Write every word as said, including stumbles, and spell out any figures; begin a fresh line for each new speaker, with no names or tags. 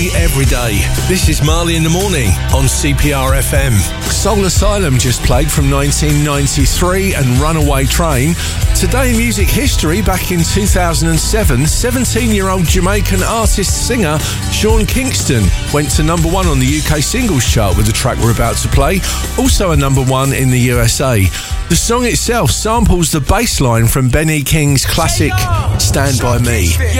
Every day. This is Marley in the Morning on C P R F M. Soul Asylum just played from nineteen ninety-three and Runaway Train. Today in music history, back in two thousand seven, seventeen-year-old Jamaican artist-singer Sean Kingston went to number one on the U K singles chart with the track we're about to play, also a number one in the U S A. The song itself samples the bass line from Benny King's classic Stand By Me.